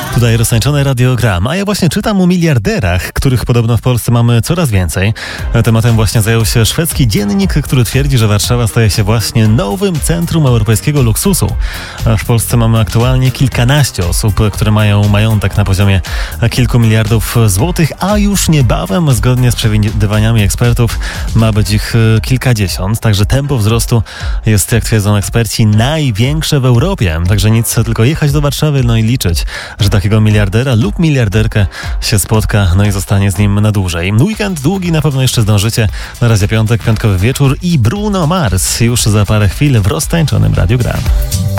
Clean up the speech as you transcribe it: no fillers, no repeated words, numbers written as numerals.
Tutaj roztańczone radiogram, a ja właśnie czytam o miliarderach, których podobno w Polsce mamy coraz więcej. Tematem właśnie zajął się szwedzki dziennik, który twierdzi, że Warszawa staje się właśnie nowym centrum europejskiego luksusu. W Polsce mamy aktualnie kilkanaście osób, które mają majątek na poziomie kilku miliardów złotych, a już niebawem, zgodnie z przewidywaniami ekspertów, ma być ich kilkadziesiąt. Także tempo wzrostu jest, jak twierdzą eksperci, największe w Europie. Także nic, tylko jechać do Warszawy, no i liczyć, że takiego miliardera lub miliarderkę się spotka, no i zostanie z nim na dłużej. Weekend długi na pewno jeszcze zdążycie. Na razie piątek, piątkowy wieczór i Bruno Mars już za parę chwil w roztańczonym Radiu Gram.